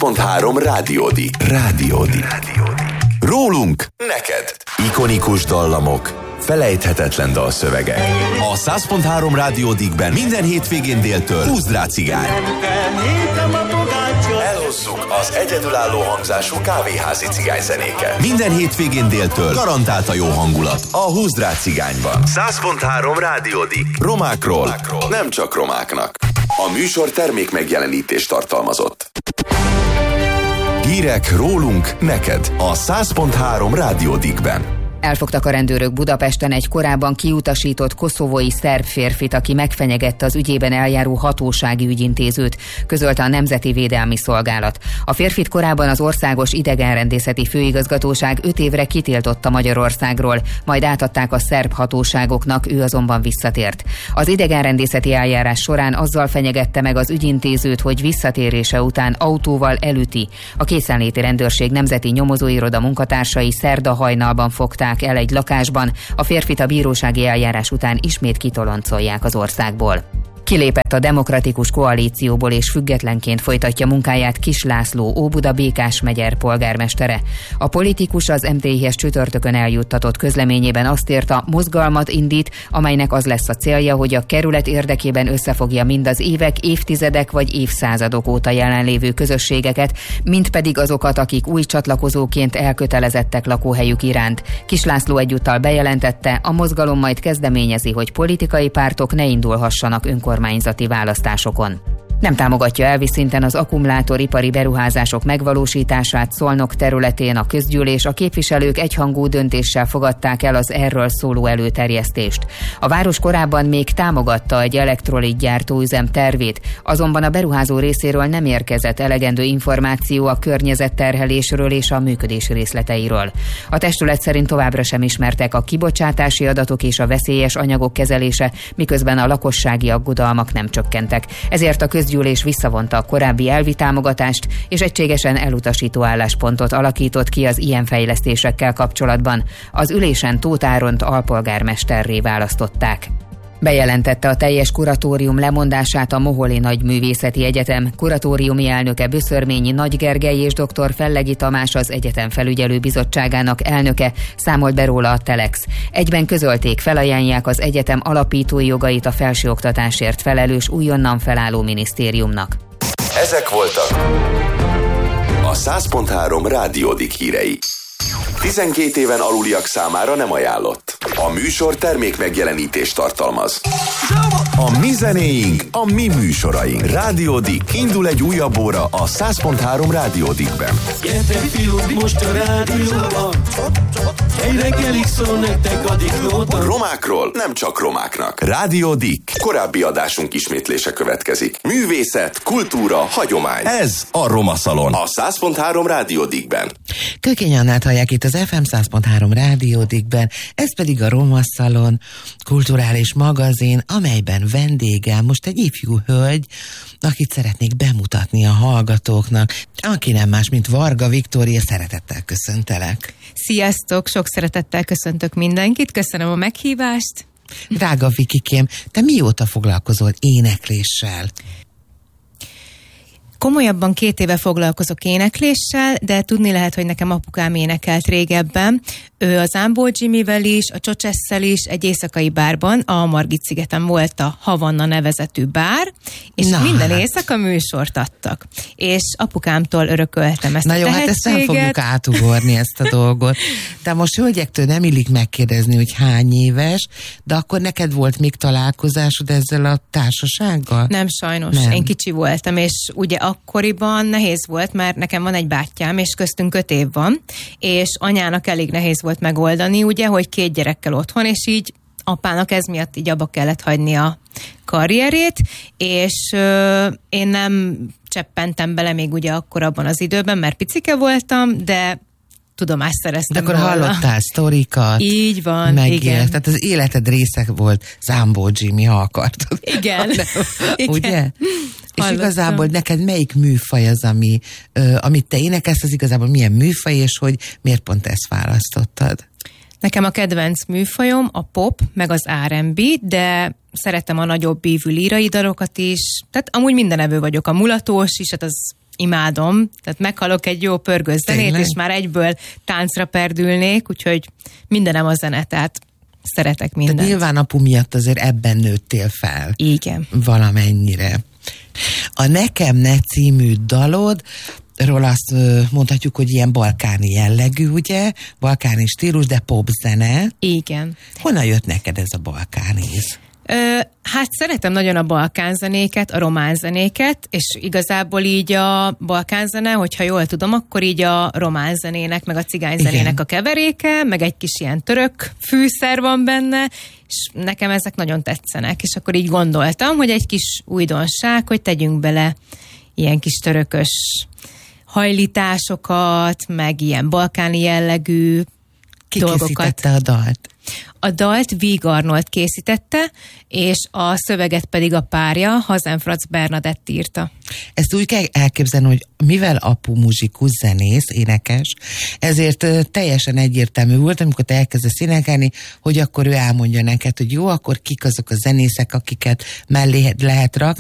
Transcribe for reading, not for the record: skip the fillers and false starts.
100.3 Rádiódi. Rólunk neked. Ikonikus dallamok, felejthetetlen dalszövegek. A 100.3 Rádiódikben minden hétvégén déltől Húzd rá cigány. Elhozzuk az egyedülálló hangzású kávéházi cigányzenéket. Minden hétvégén déltől garantált a jó hangulat a Húzd rá cigányban. 100.3 Rádiódik. Romákról, nem csak romáknak. A műsor termék megjelenítést tartalmazott. Hírek rólunk neked a 100.3 Rádiódikben. Elfogtak a rendőrök Budapesten egy korábban kiutasított koszovói szerb férfit, aki megfenyegette az ügyében eljáró hatósági ügyintézőt, közölte a Nemzeti Védelmi Szolgálat. A férfit korábban az Országos Idegenrendészeti Főigazgatóság 5 évre kitiltotta Magyarországról, majd átadták a szerb hatóságoknak, ő azonban visszatért. Az idegenrendészeti eljárás során azzal fenyegette meg az ügyintézőt, hogy visszatérése után autóval elüti. A készenléti rendőrség nemzeti nyomozóiroda munkatársai szerda hajnalban fogták el egy lakásban, a férfit a bírósági eljárás után ismét kitoloncolják az országból. Kilépett a Demokratikus Koalícióból és függetlenként folytatja munkáját Kis László, Óbuda Békás megyer polgármestere. A politikus az MTI-hez csütörtökön eljuttatott közleményében azt írta, mozgalmat indít, amelynek az lesz a célja, hogy a kerület érdekében összefogja mind az évek, évtizedek vagy évszázadok óta jelenlévő közösségeket, mind pedig azokat, akik új csatlakozóként elkötelezettek lakóhelyük iránt. Kis László egyúttal bejelentette, a mozgalom majd kezdeményezi, hogy politikai pártok ne indulhassanak önkormányzati választásokon. Nem támogatja elvi szinten az akkumulátoripari beruházások megvalósítását Szolnok területén a közgyűlés, a képviselők egyhangú döntéssel fogadták el az erről szóló előterjesztést. A város korábban még támogatta egy elektrolitgyártó üzem tervét, azonban a beruházó részéről nem érkezett elegendő információ a környezetterhelésről és a működés részleteiről. A testület szerint továbbra sem ismertek a kibocsátási adatok és a veszélyes anyagok kezelése, miközben a lakossági aggodalmak nem csökkentek. Ezért a közgyűlés visszavonta a korábbi elvi támogatást, és egységesen elutasító álláspontot alakított ki az ilyen fejlesztésekkel kapcsolatban. Az ülésen Tóth Áront alpolgármesterré választották. Bejelentette a teljes kuratórium lemondását a Moholi Nagyművészeti Egyetem. Kuratóriumi elnöke Böszörményi Nagy Gergely és dr. Fellegi Tamás, az egyetem felügyelő bizottságának elnöke, számolt be róla a Telex. Egyben közölték, felajánlják az egyetem alapítói jogait a felsőoktatásért felelős újonnan felálló minisztériumnak. Ezek voltak a 100.3 Rádiódik hírei. 12 éven aluliak számára nem ajánlott. A műsor termék megjelenítést tartalmaz. A mi zenéink, a mi műsoraink. Rádiódik. Indul egy újabb óra a 100.3 Rádiódikben. Gyertek fiúk, most a rádióban. Egy reggelig szól nektek a diklóban. Romákról, nem csak romáknak. Rádiódik. Korábbi adásunk ismétlése következik. Művészet, kultúra, hagyomány. Ez a Roma Szalon. A 100.3 Rádiódikben. Kökény Annát hallják itt az FM 100.3 Rádiódikben, ez pedig a Roma Szalon, kulturális magazin, amelyben vendégem most egy ifjú hölgy, akit szeretnék bemutatni a hallgatóknak, aki nem más, mint Varga Viktória, szeretettel köszöntelek. Sziasztok, sok szeretettel köszöntök mindenkit, köszönöm a meghívást. Drága Vikikém, te mióta foglalkozol énekléssel? Komolyabban 2 éve foglalkozok énekléssel, de tudni lehet, hogy nekem apukám énekelt régebben. Ő az Ámbó Jimmyvel is, a Csocsesszel is, egy éjszakai bárban, a Margit-szigeten volt a Havanna nevezetű bár, és minden éjszaka műsort adtak. És apukámtól örököltem ezt a tehetséget. Hát ezt nem fogjuk átugorni ezt a dolgot. De most hölgyektől nem illik megkérdezni, hogy hány éves, de akkor neked volt még találkozásod ezzel a társasággal? Nem, sajnos. Nem. Én kicsi voltam, és ugye akkoriban nehéz volt, mert nekem van egy bátyám, és köztünk 5 év van, és anyának elég nehéz volt megoldani, ugye, hogy 2 gyerekkel otthon, és így apának ez miatt így abba kellett hagyni a karrierét, és én nem cseppentem bele még ugye akkor abban az időben, mert picike voltam, de tudomást szereztem. De akkor hallottál sztorikat. Így van, igen. Tehát az életed része volt Zámbó Jimmy, ha akartad. Igen. Ugye? Igen. És igazából neked melyik műfaj az, amit te énekelsz, az igazából milyen műfaj, és hogy miért pont ezt választottad? Nekem a kedvenc műfajom a pop, meg az R&B, de szeretem a nagyobb ívű lírai dalokat is. Tehát amúgy mindenevő vagyok, a mulatós is, hát az imádom, tehát meghallok egy jó pörgős zenét, Tényleg? és már egyből táncra perdülnék, úgyhogy mindenem a zene, tehát szeretek mindent. Tehát nyilván apu miatt azért ebben nőttél fel. Igen. Valamennyire. A Nekem ne című dalodról azt mondhatjuk, hogy ilyen balkáni jellegű, ugye? Balkáni stílus, de popzene. Igen. Honnan jött neked ez a balkánéz? Hát szeretem nagyon a balkánzenéket, a román zenéket, és igazából így a balkánzene, hogyha jól tudom, akkor így a román zenének, meg a cigányzenének Igen. a keveréke, meg egy kis ilyen török fűszer van benne, és nekem ezek nagyon tetszenek, és akkor így gondoltam, hogy egy kis újdonság, hogy tegyünk bele ilyen kis törökös hajlításokat, meg ilyen balkáni jellegű Ki dolgokat. készítette a dalt? A dalt Víg Arnold készítette, és a szöveget pedig a párja, Hazenfrac Bernadett írta. Ezt úgy kell elképzelni, hogy mivel apu muzsikus, zenész, énekes, ezért teljesen egyértelmű volt, amikor te elkezdesz énekelni, hogy akkor ő elmondja neked, hogy jó, akkor kik azok a zenészek, akiket mellé lehet rakni,